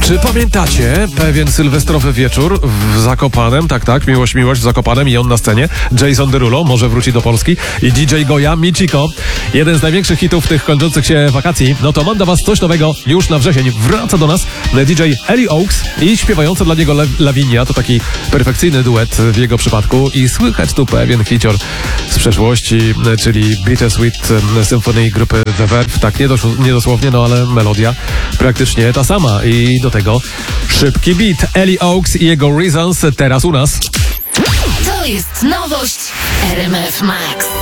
Czy pamiętacie pewien sylwestrowy wieczór w Zakopanem? Tak, miłość w Zakopanem i on na scenie. Jason Derulo może wróci do Polski i DJ Goya Michiko. Jeden z największych hitów tych kończących się wakacji. No to mam dla was coś nowego już na wrzesień. Wraca do nas DJ Ellie Oaks i śpiewająca dla niego Lavinia. To taki perfekcyjny duet w jego przypadku i słychać tu pewien hicior z przeszłości, czyli Bittersweet Symphony grupy The Verve. Tak, nie dosłownie, no ale melodia praktycznie ta sama i do tego szybki beat. Ellie Oaks i jego Reasons teraz u nas. To jest nowość RMF Max.